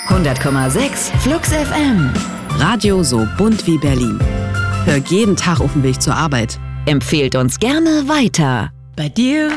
100,6 Flux FM. Radio so bunt wie Berlin. Hör jeden Tag auf dem Weg zur Arbeit. Empfehlt uns gerne weiter. Bei dir